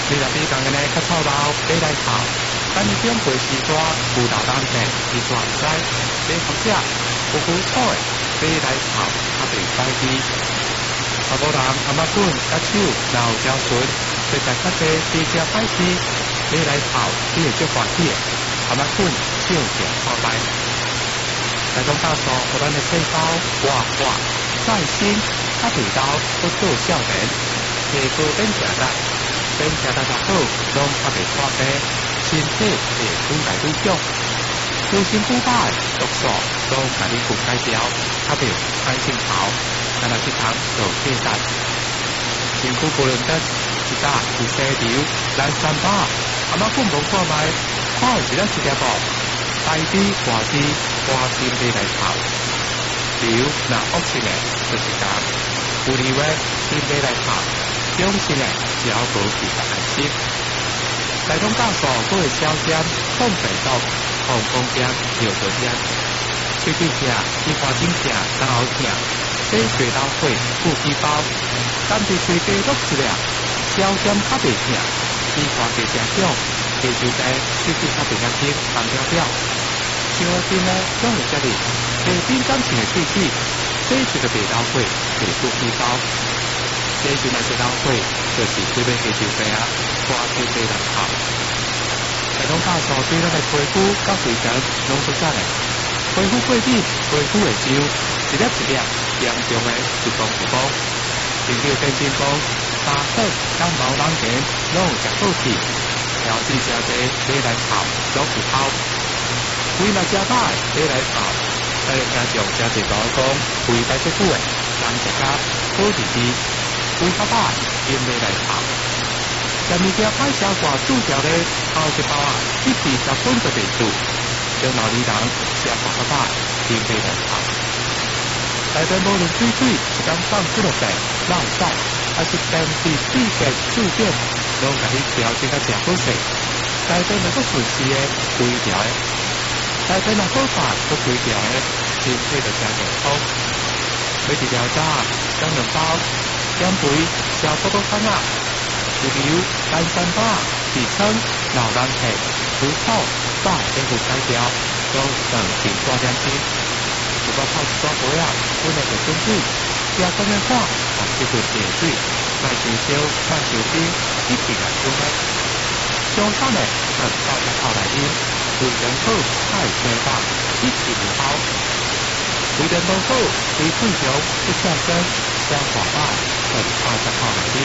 你若比共个呢较臭老，买来泡，等你种过时抓，有老人病，你抓唔知，你或者有苦楚的，买来泡，较袂歹味。阿某人阿妈滚甲手老椒笋，食较济，比较歹吃，买来泡，你会足欢喜的。阿妈滚手脚破败。大众大嫂，互咱的细胞活化再生，较味道不做少年，提高免疫力，免疫力较好，拢较袂破病，身体会愈来愈强，修身补败毒素拢甲你分解掉，较袂产生头，咱若去通做戒断。身躯不论得一打有西流，咱三把阿妈滚无看卖，看有一粒条无。大滴花枝买来泡，流那恶性的就是讲，有流的先买来泡，中性的只要无其他来食。大众大嫂都会消炎、抗病毒、抗风险、有得病。喙齿痛、伊花针痛、然后痛，这水老血、腹肌包，但是喙加落一粒，消炎较袂痛，伊花加正强。地球在喙齿较袂较紧，放了了。小心呢，总有这里，下边感情的喙齿，这就是白老血，是腹肌包。这就那些老血，就是对面地球病啊，花皮白人泡。大众大嫂对咱的皮肤甲嘴唇拢出赞的，皮肤过敏、皮肤会痒，一粒一粒，严重的就讲不讲。研究跟进讲，沙粉、感冒冷感拢有食好去。调制加济，买来泡，拢有泡。胃若食歹，买来泡。但是听众真侪讲讲，胃歹足久诶，人食甲好治治，胃较歹，因买来泡。食物件歹消化，煮条咧，泡一包啊，1:10分就袂煮。像老年人食饱较歹，因买来泡。内底无论水水，一工放几落病，落屎，还是便秘、肺炎、宿便。拢甲你调整甲正好势，内底若搁顺时的、规条的，内底若好法搁规条的，身体就真健康。每一条渣将2包，减肥消多多汤啊，有流、单三巴、底层、老人皮、除臭、把皮肤改掉，都等顶大点睛。如果泡一撮杯啊，本来就准水，加干面看，或一份热水。卖烧烧，卖烧冰，一起来煮呢。上山的等到只泡来饮，胃肠好，太清淡，一起入泡。胃肠不好，胃溃疡不跳身，消化歹，等到只泡来饮。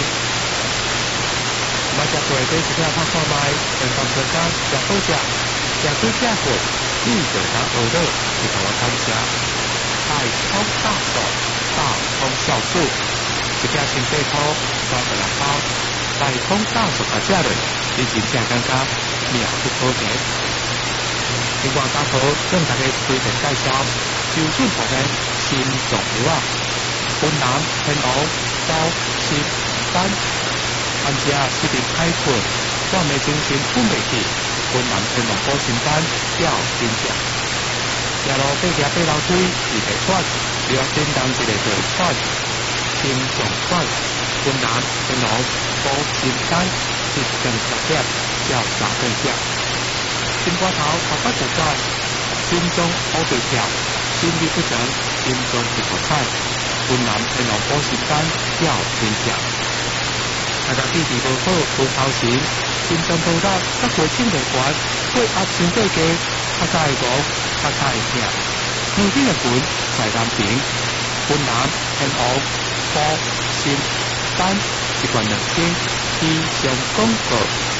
买只过这一条泡看卖，健康健康，食好食，食对食过，你就当学乐，是同我参加。大通大手，大通酵素。一只清白土36包，大通大数把价嘞，你真正感觉妙不可言。另外大头向大家推荐介绍，就顺服的心脏药啊，云南天鹅高心丹，按只视频开困，让你精神困袂去，云南天鹅高心丹要真正。夜路爬行爬楼梯，一个喘，你要叮当一个就喘。心脏管，云南天鹅保心丹，1根10粒，要3倍跳。心肝头头发就窄，心中好对跳，心律不整，心中不好彩。云南天鹅保心丹要真正。大家记忆无好，无操心，心脏不力，甲血清袂悬，血压升过低，较早会无，较早会痛。右边的魂在南平，云南天鹅。保心丹一罐2斤，以上广告。